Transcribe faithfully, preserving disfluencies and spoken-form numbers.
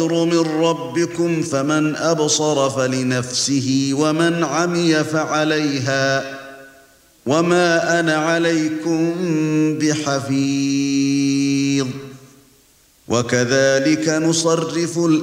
من ربكم فمن أبصر فلنفسه ومن عمي فعليها وما أنا عليكم بحفيظ وكذلك نصرف